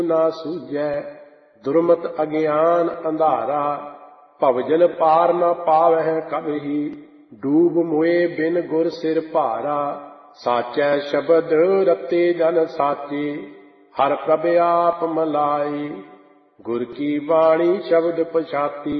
ਨਾ ਸੂਝੈ। ਦੁਰਮਤ ਅਗਿਆਨ ਅੰਧਾਰਾ, ਭਵਜਲ ਪਾਰ ਨਾ ਪਾਵਹਿ ਕਬਹੀ। ਡੂਬ ਮੋਏ ਬਿਨ ਗੁਰ ਸਿਰ ਭਾਰਾ, ਸਾਚੈ ਸ਼ਬਦ ਰਤੇ ਜਨ ਸਾਚੇ। ਹਰਿ ਪ੍ਰਭ ਆਪ ਮਲਾਈ, ਗੁਰ ਕੀ ਬਾਣੀ ਸ਼ਬਦ ਪਛਾਤੀ।